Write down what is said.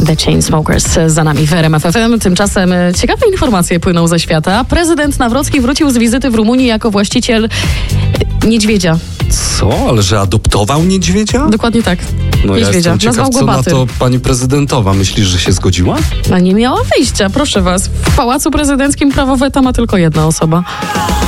The Chainsmokers za nami w RMF FM. Tymczasem ciekawe informacje płyną ze świata. Prezydent Nawrocki wrócił z wizyty w Rumunii jako właściciel niedźwiedzia. Co? Ale że adoptował niedźwiedzia? Dokładnie tak. No ja Niedźwiedzia. jestem ciekaw, Nazwał go co na Batyr. to pani prezydentowa. Myślisz, że się zgodziła? A nie miała wyjścia, proszę was. W Pałacu Prezydenckim prawo weta ma tylko jedna osoba.